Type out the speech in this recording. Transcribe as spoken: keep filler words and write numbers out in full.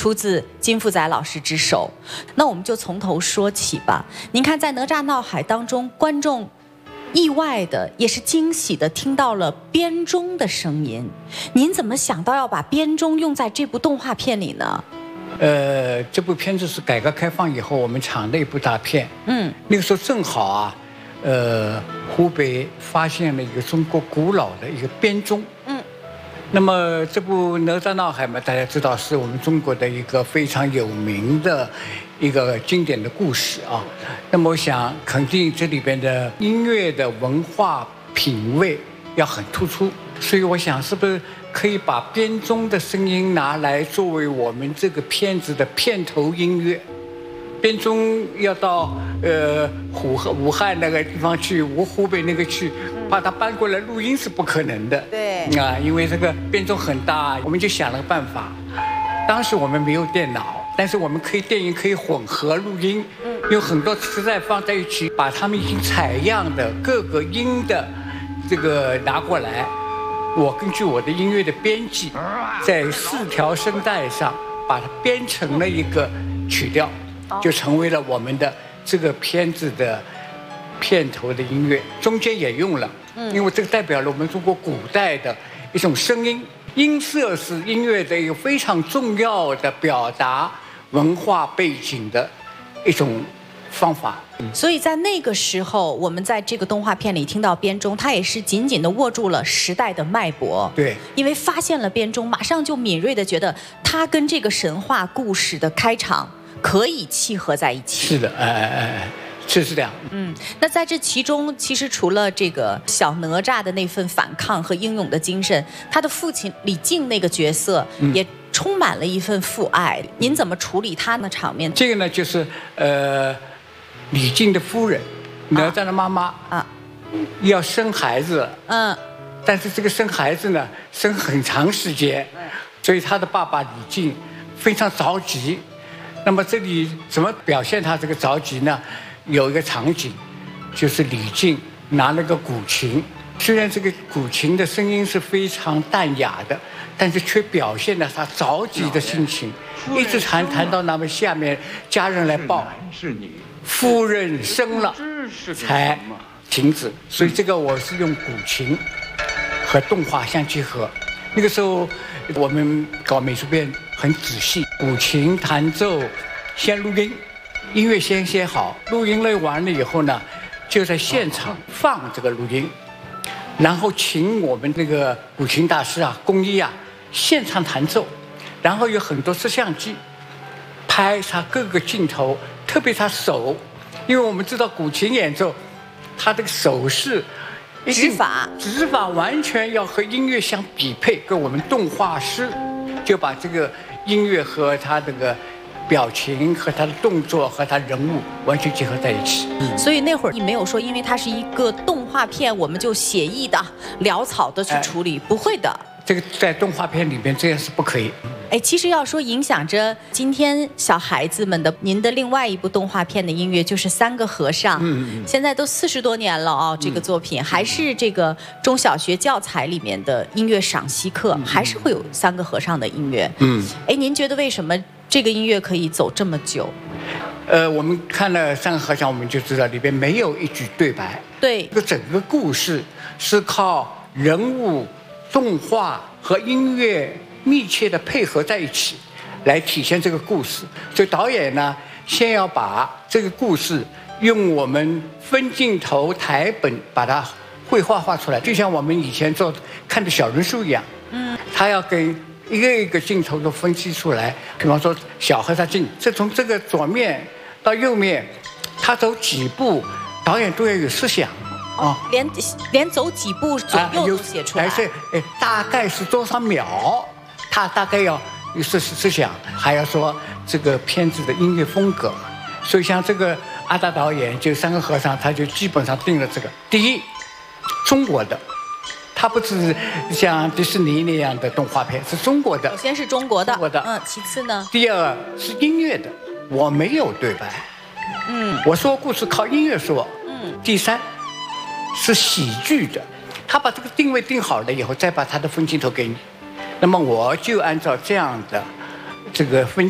出自金富载老师之手。那我们就从头说起吧。您看，在哪吒闹海当中，观众意外的也是惊喜的听到了编钟的声音。您怎么想到要把编钟用在这部动画片里呢？ 呃，这部片子是改革开放以后我们厂的一部大片。嗯，那个时候正好啊，呃，湖北发现了一个中国古老的一个编钟。嗯，那么这部哪吒闹海嘛，大家知道是我们中国的一个非常有名的一个经典的故事啊。那么我想，肯定这里边的音乐的文化品味要很突出，所以我想是不是可以把编钟的声音拿来作为我们这个片子的片头音乐。编钟要到呃武汉武汉那个地方去，湖湖北那个去，把它搬过来录音是不可能的。 对啊，因为这个编钟很大，我们就想了个办法。当时我们没有电脑，但是我们可以电影可以混合录音，有很多磁带放在一起，把它们已经采样的各个音的这个拿过来。我根据我的音乐的编辑，在四条声带上把它编成了一个曲调，就成为了我们的这个片子的片头的音乐。中间也用了，因为这个代表了我们中国古代的一种声音。音色是音乐的一个非常重要的表达文化背景的一种方法。 所以在那个时候，我们在这个动画片里听到编钟，它也是紧紧地握住了时代的脉搏。 对， 因为发现了编钟，马上就敏锐地觉得它跟这个神话故事的开场可以契合在一起。 是的，哎哎哎，是是这样。 嗯，那在这其中，其实除了这个小哪吒的那份反抗和英勇的精神，他的父亲李靖那个角色也充满了一份父爱。您怎么处理他的场面？ 这个呢，就是呃。李靖的夫人，哪吒的妈妈啊，要生孩子，嗯，但是这个生孩子呢，生很长时间，所以他的爸爸李靖非常着急。那么这里怎么表现他这个着急呢？有一个场景，就是李靖拿了个古琴，虽然这个古琴的声音是非常淡雅的，但是却表现了他着急的心情，一直弹弹到那么下面，家人来报。是你。夫人生了才停止，所以这个我是用古琴和动画相结合。那个时候我们搞美术片很仔细，古琴弹奏先录音，音乐先写好，录音了完了以后呢，就在现场放这个录音，然后请我们这个古琴大师啊工艺啊现场弹奏，然后有很多摄像机拍他各个镜头，特别他手，因为我们知道古琴演奏，他这个手势、 指法、 指法完全要和音乐相匹配。跟我们动画师就把这个音乐和他这个表情、和他的动作、和他人物完全结合在一起。 嗯、所以那会儿你没有说，因为它是一个动画片，我们就写意的、潦草的去处理，哎、不会的。 这个在动画片里边这样是不可以。 哎，其实要说影响着今天小孩子们的，您的另外一部动画片的音乐就是《三个和尚》。嗯嗯。现在都四十多年了哦，这个作品、嗯、还是这个中小学教材里面的音乐赏析课，嗯、还是会有三个和尚的音乐。嗯。哎，您觉得为什么这个音乐可以走这么久？ 呃，我们看了《三个和尚》，我们就知道里边没有一句对白。 对。 这个整个故事是靠人物、动画和音乐密切的配合在一起，来体现这个故事。所以导演呢，先要把这个故事用我们分镜头、台本把它绘画画出来，就像我们以前做看的小人书一样。嗯，他要跟一个一个镜头都分析出来。比方说小和尚进，这从这个左面到右面，他走几步，导演都要有思想。 哦，连连走几步左右都写出来， 还是哎，大概是多少秒？他大概要有思思想，还要说这个片子的音乐风格。所以像这个阿达导演就三个和尚，他就基本上定了这个：第一，中国的，它不是像迪士尼那样的动画片，是中国的。 首先是中国的， 中国的， 嗯，其次呢？ 第二是音乐的，我没有对白，嗯，我说故事靠音乐说，嗯。第三。是喜剧的，他把这个定位定好了以后，再把他的分镜头给你，那么我就按照这样的这个分